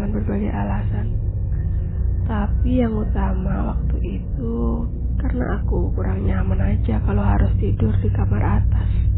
dengan berbagai alasan. Tapi yang utama waktu itu karena aku kurang nyaman aja kalau harus tidur di kamar atas.